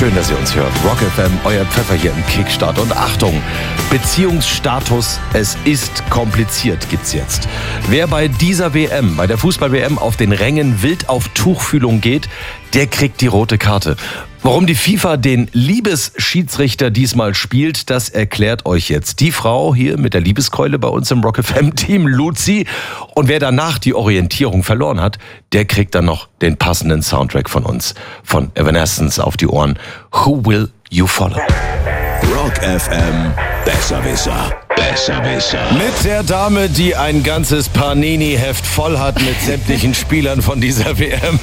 Schön, dass ihr uns hört. Rock FM, euer Pfeffer hier im Kickstart. Und Achtung, Beziehungsstatus, es ist kompliziert, gibt's jetzt. Wer bei dieser WM, bei der Fußball-WM auf den Rängen wild auf Tuchfühlung geht, der kriegt die rote Karte. Warum die FIFA den Liebesschiedsrichter diesmal spielt, das erklärt euch jetzt die Frau hier mit der Liebeskeule bei uns im Rock FM Team, Luzi. Und wer danach die Orientierung verloren hat, der kriegt dann noch den passenden Soundtrack von uns, von Evanescence auf die Ohren. Who Will You Follow? Rock FM, Besserwisser. Besserwisser. Mit der Dame, die ein ganzes Panini-Heft voll hat mit sämtlichen Spielern von dieser WM.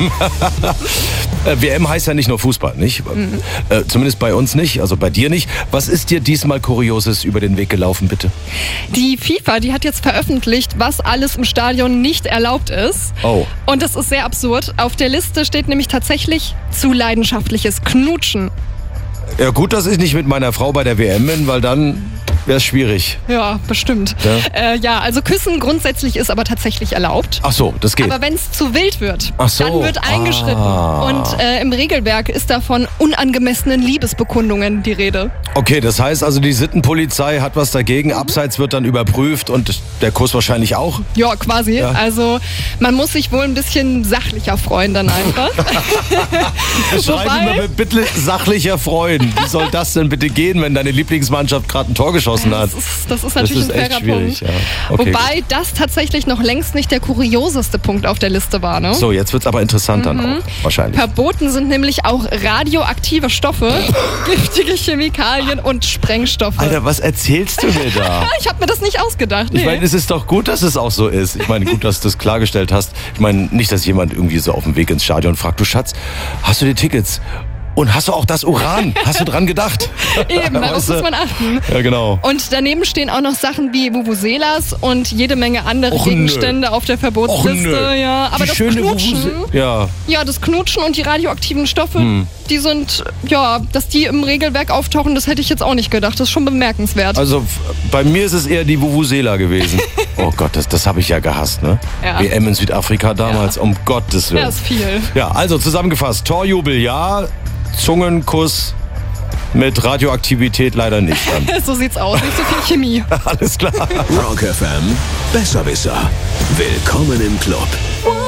WM heißt ja nicht nur Fußball, nicht? Zumindest bei uns nicht, also bei dir nicht. Was ist dir diesmal Kurioses über den Weg gelaufen, bitte? Die FIFA, die hat jetzt veröffentlicht, was alles im Stadion nicht erlaubt ist. Oh. Und das ist sehr absurd. Auf der Liste steht nämlich tatsächlich zu leidenschaftliches Knutschen. Ja, gut, dass ich nicht mit meiner Frau bei der WM bin, weil dann wäre es schwierig. Ja, bestimmt. Ja? Also Küssen grundsätzlich ist aber tatsächlich erlaubt. Ach so, das geht. Aber wenn es zu wild wird, Ach so. dann wird eingeschritten. Und im Regelwerk ist da von unangemessenen Liebesbekundungen die Rede. Okay, das heißt also, die Sittenpolizei hat was dagegen, Abseits wird dann überprüft und der Kuss wahrscheinlich auch? Ja, quasi. Ja. Also man muss sich wohl ein bisschen sachlicher freuen dann einfach. Schreiben wir bitte sachlicher freuen. Wie soll das denn bitte gehen, wenn deine Lieblingsmannschaft gerade ein Tor geschossen hat? Das ist natürlich ein fairer Punkt. Ja. Okay, Wobei gut. das tatsächlich noch längst nicht der kurioseste Punkt auf der Liste war. Ne? So, jetzt wird's aber interessant dann auch, wahrscheinlich. Verboten sind nämlich auch radioaktive Stoffe, giftige Chemikalien und Sprengstoffe. Alter, was erzählst du mir da? Ich habe mir das nicht ausgedacht. Ich meine, es ist doch gut, dass es auch so ist. Ich meine, gut, dass du das klargestellt hast. Ich meine, nicht, dass jemand irgendwie so auf dem Weg ins Stadion fragt, du Schatz, hast du die Tickets? Und hast du auch das Uran? Hast du dran gedacht? Eben, darauf Weißt du? muss man achten. Ja, genau. Und daneben stehen auch noch Sachen wie Vuvuzelas und jede Menge andere Och, nö. Gegenstände auf der Verbotsliste. Och, nö. Ja, aber Die das schöne Knutschen, Ja. das Knutschen und die radioaktiven Stoffe, die sind, dass die im Regelwerk auftauchen, das hätte ich jetzt auch nicht gedacht. Das ist schon bemerkenswert. Also bei mir ist es eher die Vuvuzela gewesen. Oh Gott, das habe ich ja gehasst, ne? Ja. WM in Südafrika damals, um Gottes Willen. Ja, ist viel. Ja, also zusammengefasst, Torjubel ja, Zungenkuss mit Radioaktivität leider nicht. So sieht's aus, nicht so viel Chemie. Alles klar. Rock FM, Besserwisser. Willkommen im Club.